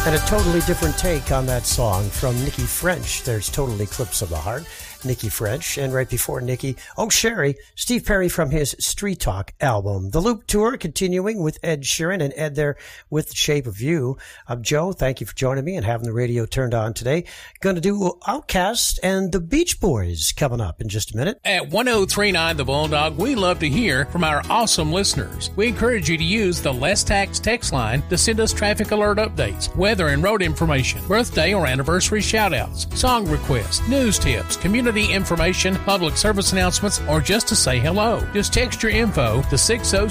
And a totally different take on that song from Nikki French. There's Total Eclipse of the Heart, Nikki French. And right before Nikki, Oh Sherry, Steve Perry from his Street Talk album. The Loop Tour continuing with Ed Sheeran, and Ed there with The Shape of You. I'm Joe. Thank you for joining me and having the radio turned on today. Going to do Outkast and the Beach Boys coming up in just a minute. At 1039 The Bulldog, we love to hear from our awesome listeners. We encourage you to use the Less Tax text line to send us traffic alert updates, weather and road information, birthday or anniversary shout-outs, song requests, news tips, community information, public service announcements, or just to say hello. Just text your info to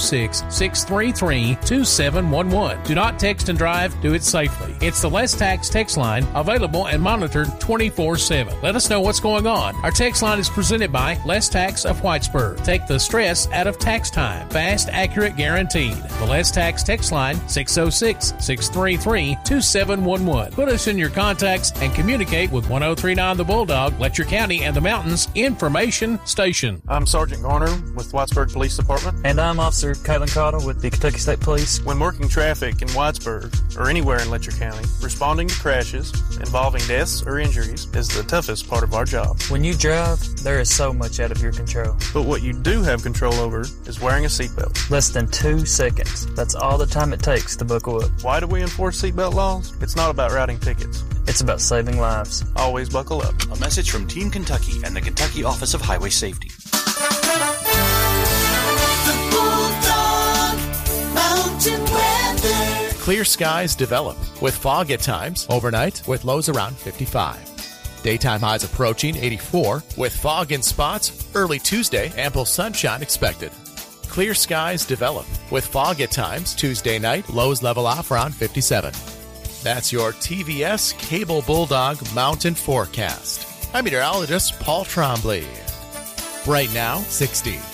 606-633-2711. Do not text and drive. Do it safely. It's the Less Tax text line, available and monitored 24/7. Let us know what's going on. Our text line is presented by Less Tax of Whitesburg. Take the stress out of tax time. Fast, accurate, guaranteed. The Less Tax text line, 606-633-2711. Put us in your contacts and communicate with 1039 The Bulldog, Letcher County, and the Mountains Information Station. I'm Sergeant Garner with Whitesburg Police Department. And I'm Officer Caitlin Cotter with the Kentucky State Police. When working traffic in Whitesburg or anywhere in Letcher County, responding to crashes involving deaths or injuries is the toughest part of our job. When you drive, there is so much out of your control. But what you do have control over is wearing a seatbelt. Less than 2 seconds. That's all the time it takes to buckle up. Why do we enforce seatbelt laws? It's not about writing tickets. It's about saving lives. Always buckle up. A message from Team Kentucky and the Kentucky Office of Highway Safety. The Bulldog Mountain Weather. Clear skies develop with fog at times, overnight with lows around 55. Daytime highs approaching 84 with fog in spots. Early Tuesday, ample sunshine expected. Clear skies develop with fog at times. Tuesday night, lows level off around 57. That's your TVS Cable Bulldog Mountain Forecast. I'm meteorologist Paul Trombley. Right now, 60.